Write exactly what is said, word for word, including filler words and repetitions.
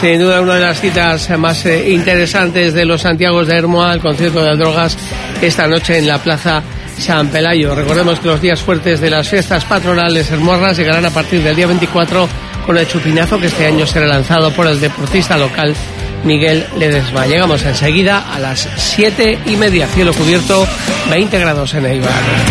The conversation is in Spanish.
Sin duda una de las citas más eh, interesantes de los Santiagos de Hermoa, el concierto de drogas esta noche en la Plaza San Pelayo. Recordemos que los días fuertes de las fiestas patronales hermorras llegarán a partir del día veinticuatro con el chupinazo que este año será lanzado por el deportista local Miguel Ledesma. Llegamos enseguida a las siete y media, cielo cubierto, veinte grados en Eibar.